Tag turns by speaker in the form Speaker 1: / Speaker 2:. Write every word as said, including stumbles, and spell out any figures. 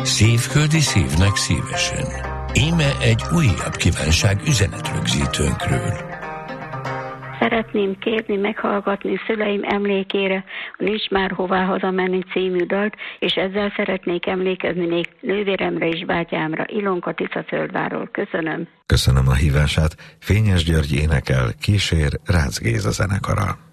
Speaker 1: Szívföldi szívnek szívesen. Íme egy újabb kívánság üzenetrögzítőnkről.
Speaker 2: Szeretném kérni, meghallgatni szüleim emlékére a Nincs már hová hazamenni című dalt, és ezzel szeretnék emlékezni még nővéremre és bátyámra, Ilonka Tiszaföldváról. Köszönöm.
Speaker 3: Köszönöm a hívását. Fényes György énekel, kísér Rácz Géza zenekara.